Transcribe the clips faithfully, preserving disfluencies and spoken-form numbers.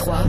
trois.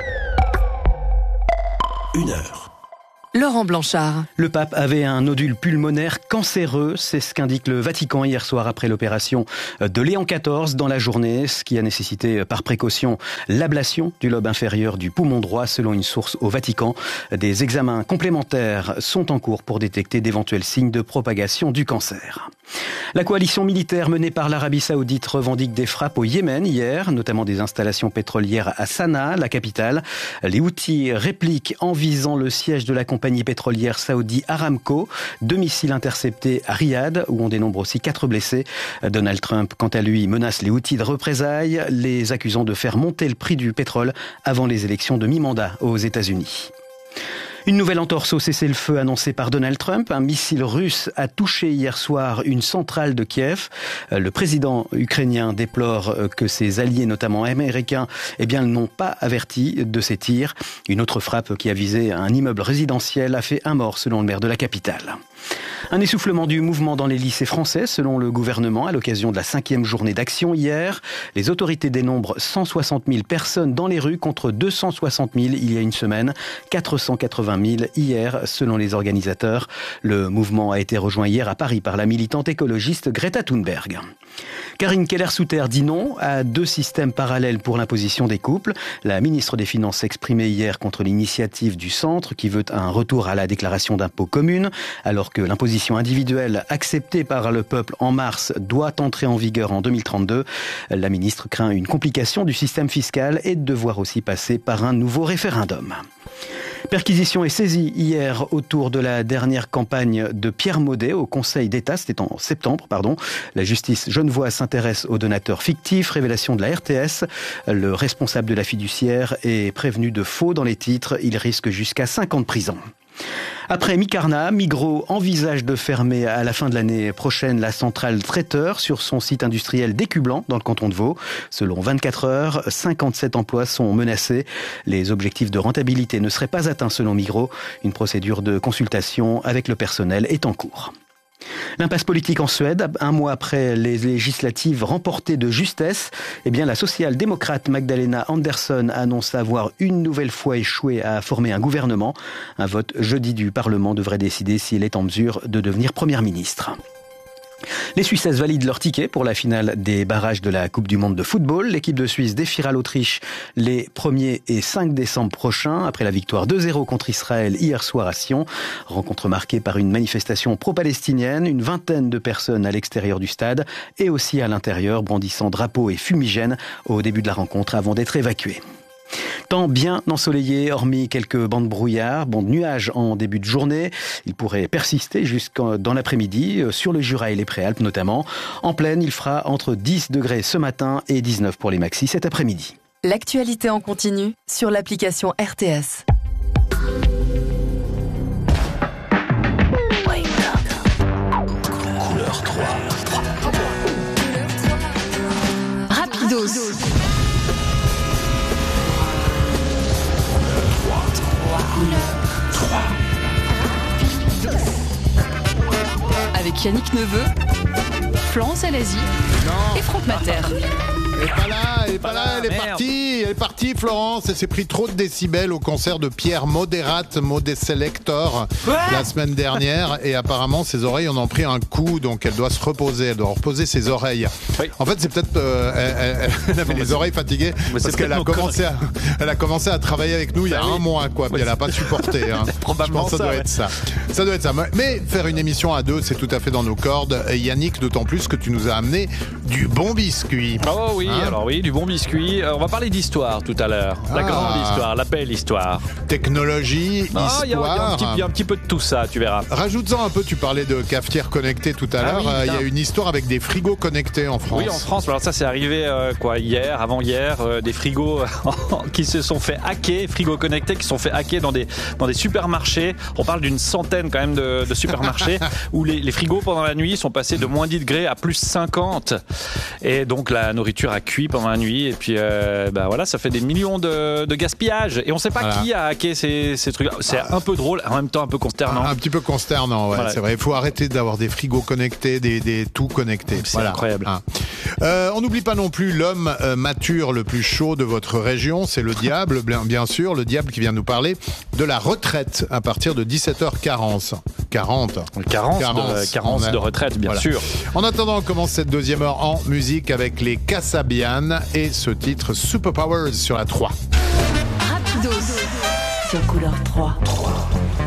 Une heure. Laurent Blanchard. Le pape avait un nodule pulmonaire cancéreux, c'est ce qu'indique le Vatican hier soir après l'opération de Léon quatorze dans la journée, ce qui a nécessité par précaution l'ablation du lobe inférieur du poumon droit selon une source au Vatican. Des examens complémentaires sont en cours pour détecter d'éventuels signes de propagation du cancer. La coalition militaire menée par l'Arabie Saoudite revendique des frappes au Yémen hier, notamment des installations pétrolières à Sanaa, la capitale. Les Houthis répliquent en visant le siège de la compagnie pétrolière Saudi Aramco. Deux missiles interceptés à Riyad, où on dénombre aussi quatre blessés. Donald Trump, quant à lui, menace les Houthis de représailles, les accusant de faire monter le prix du pétrole avant les élections de mi-mandat aux États-Unis. Une nouvelle entorse au cessez-le-feu annoncée par Donald Trump. Un missile russe a touché hier soir une centrale de Kiev. Le président ukrainien déplore que ses alliés, notamment américains, eh bien, n'ont pas averti de ces tirs. Une autre frappe qui a visé un immeuble résidentiel a fait un mort selon le maire de la capitale. Un essoufflement du mouvement dans les lycées français, selon le gouvernement, à l'occasion de la cinquième journée d'action hier. Les autorités dénombrent cent soixante mille personnes dans les rues contre deux cent soixante mille il y a une semaine, quatre cent quatre-vingt mille hier, selon les organisateurs. Le mouvement a été rejoint hier à Paris par la militante écologiste Greta Thunberg. Karine Keller-Souter dit non à deux systèmes parallèles pour l'imposition des couples. La ministre des Finances s'exprimait hier contre l'initiative du centre qui veut un retour à la déclaration d'impôt commune, alors que l'imposition individuelle acceptée par le peuple en mars doit entrer en vigueur en deux mille trente-deux. La ministre craint une complication du système fiscal et de devoir aussi passer par un nouveau référendum. Perquisition et saisie hier autour de la dernière campagne de Pierre Maudet au Conseil d'État, c'était en septembre, pardon. La justice genevoise s'intéresse aux donateurs fictifs, révélation de la R T S. Le responsable de la fiduciaire est prévenu de faux dans les titres, il risque jusqu'à cinq ans de prison. Après Micarna, Migros envisage de fermer à la fin de l'année prochaine la centrale traiteur sur son site industriel d'Écublanc dans le canton de Vaud. Selon vingt-quatre heures, cinquante-sept emplois sont menacés. Les objectifs de rentabilité ne seraient pas atteints selon Migros. Une procédure de consultation avec le personnel est en cours. L'impasse politique en Suède, un mois après les législatives remportées de justesse, eh bien la social-démocrate Magdalena Andersson annonce avoir une nouvelle fois échoué à former un gouvernement. Un vote jeudi du Parlement devrait décider s'il est en mesure de devenir première ministre. Les Suissesses valident leur ticket pour la finale des barrages de la Coupe du Monde de football. L'équipe de Suisse défiera l'Autriche les premier et cinq décembre prochains, après la victoire deux zéro contre Israël hier soir à Sion. Rencontre marquée par une manifestation pro-palestinienne, une vingtaine de personnes à l'extérieur du stade et aussi à l'intérieur, brandissant drapeaux et fumigènes au début de la rencontre avant d'être évacués. Temps bien ensoleillé, hormis quelques bancs de brouillard, bancs de nuages en début de journée. Il pourrait persister jusqu'en dans l'après-midi, sur le Jura et les Préalpes notamment. En plaine, il fera entre dix degrés ce matin et dix-neuf pour les maxis cet après-midi. L'actualité en continu sur l'application R T S. Couleur trois. Rapidos. Avec Yannick Neveu, Florence Alazi et Franck Mater. Elle est pas là, elle est pas là, elle est Merde. partie, elle est partie Florence, elle s'est pris trop de décibels au concert de Pierre Moderate, Modé Selector, Ouais. la semaine dernière, et apparemment ses oreilles en ont pris un coup, donc elle doit se reposer, elle doit reposer ses oreilles. Oui. En fait, c'est peut-être, euh, elle, elle- elle avait les oreilles fatiguées, c'est parce qu'elle a peut-être nos commencé à, elle a commencé à travailler avec nous il y a Bah oui. un mois, quoi, puis Ouais, elle a pas supporté. Hein. Probablement Je pense que ça, ça, doit ouais. être ça. Ça doit être ça. Mais faire une émission à deux, c'est tout à fait dans nos cordes. Et Yannick, d'autant plus que tu nous as amené du bon biscuit. Oh oui, Hein alors oui, du bon biscuit. Euh, on va parler d'histoire tout à l'heure. La Ah. grande histoire, la belle histoire. Technologie, Ah, il y, a- il y a un histoire. petit- il y a un petit peu de tout ça, tu verras. Rajoute-en un peu, tu parlais de cafetière connectée tout à Ah l'heure. oui, Euh, Il y a putain. une histoire avec des frigos connectés en France. Oui, en France, alors ça c'est arrivé euh, quoi hier, avant-hier, euh, des frigos qui se sont fait hacker, frigos connectés qui se sont fait hacker dans des dans des supermarchés. On parle d'une centaine quand même de, de supermarchés où les, les frigos pendant la nuit sont passés de moins dix degrés à plus cinquante et donc la nourriture a cuit pendant la nuit et puis euh, bah voilà, ça fait des millions de, de gaspillage et on sait pas Voilà. qui a hacké ces, ces trucs. C'est un peu drôle, en même temps un peu consternant. Un, un petit peu consternant, ouais, Voilà. c'est vrai. Il faut arrêter d'avoir des frigos connectés, des, des tout connectés. C'est incroyable. Hein. Euh, on n'oublie pas non plus l'homme euh, mature le plus chaud de votre région, c'est le diable, bien, bien sûr, le diable qui vient nous parler de la retraite à partir de dix-sept heures quarante. quarante. Carence, Carence. de, carence On a- de retraite, bien Voilà. sûr. En attendant, on commence cette deuxième heure en musique avec les Kasabian et ce titre Superpowers sur la trois. Rapidos. Sur Couleur trois.